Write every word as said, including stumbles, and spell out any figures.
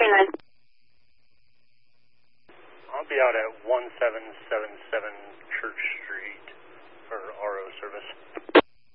three nine. I'll be out at one seven seven seven